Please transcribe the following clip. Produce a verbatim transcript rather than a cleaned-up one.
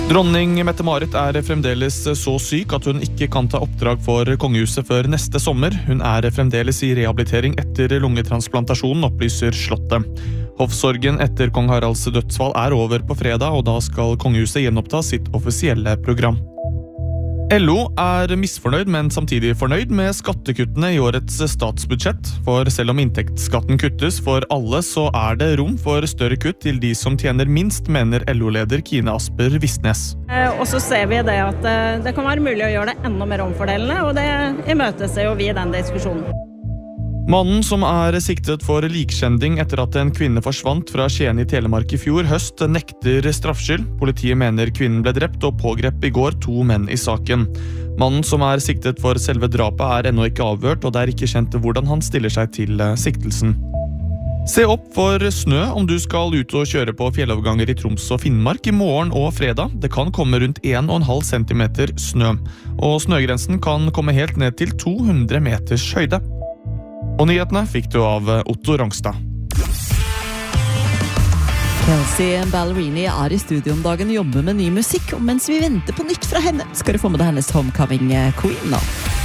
Dronning Mette-Marit er fremdeles så syk at hun ikke kan ta oppdrag for kongehuset før neste sommer. Hun er fremdeles i rehabilitering etter lungetransplantasjonen, opplyser Slottet. Hoffsorgen etter kong Haralds dødsfall er over på fredag, og da skal kongehuset gjenoppta sitt offisielle program. L O er misfornøyd, men samtidig fornøyd med skattekuttene i årets statsbudsjett. For selv om inntektsskatten kuttes for alle, så er det rom for større kutt til de som tjener minst, mener L O-leder Kine Asper Visnes. Og så ser vi det at det kan være mulig å gjøre det enda mer omfordelende, og det imøteser jo vi i den diskusjonen. Mannen som er siktet for likkjending etter at en kvinne forsvant fra Skien i Telemark i fjor høst, nekter straffskyld. Politiet mener kvinnen ble drept og pågrep i går to menn i saken. Mannen som er siktet for selve drapet er ennå ikke avhørt, og det er ikke kjent hvordan han stiller seg til siktelsen. Se opp for snø om du skal ut og kjøre på fjelloverganger i Troms og Finnmark i morgen og fredag. Det kan komme rundt en komma fem centimeter snø, og snøgrensen kan komme helt ned til to hundre meters høyde. Og nyhetene fikk du av Otto Rongstad. Kelsey Ballerini er i studio om dagen og jobber med ny musikk, og mens vi venter på nytt fra henne, skal du få med deg hennes Homecoming Queen nå.